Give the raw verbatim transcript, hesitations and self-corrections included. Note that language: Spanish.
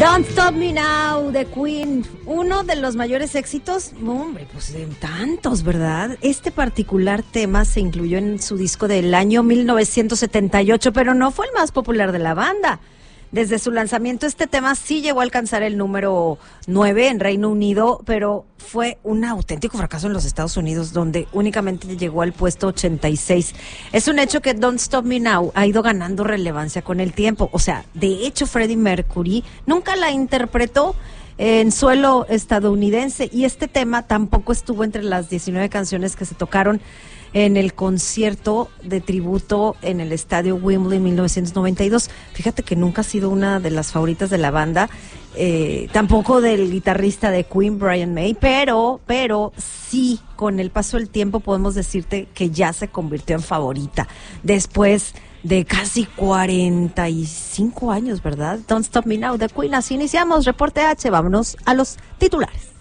Don't Stop Me Now, de Queen, uno de los mayores éxitos, hombre, pues de tantos, ¿verdad? Este particular tema se incluyó en su disco del año mil novecientos setenta y ocho, pero no fue el más popular de la banda. Desde su lanzamiento este tema sí llegó a alcanzar el número nueve en Reino Unido, pero fue un auténtico fracaso en los Estados Unidos, donde únicamente llegó al puesto ochenta y seis. Es un hecho que Don't Stop Me Now ha ido ganando relevancia con el tiempo. O sea, de hecho Freddie Mercury nunca la interpretó en suelo estadounidense y este tema tampoco estuvo entre las diecinueve canciones que se tocaron en el concierto de tributo en el estadio Wembley en mil novecientos noventa y dos. Fíjate que nunca ha sido una de las favoritas de la banda, eh, tampoco del guitarrista de Queen, Brian May, pero, pero sí, con el paso del tiempo podemos decirte que ya se convirtió en favorita. Después de casi cuarenta y cinco años, ¿verdad? Don't Stop Me Now, de Queen. Así iniciamos Reporte H. Vámonos a los titulares.